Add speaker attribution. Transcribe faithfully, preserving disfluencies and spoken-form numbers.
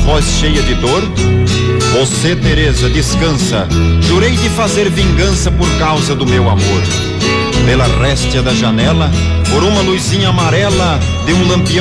Speaker 1: voz cheia de dor. Você, Teresa, descansa. Jurei de fazer vingança por causa do meu amor. Pela réstia da janela, por uma luzinha amarela de um lampião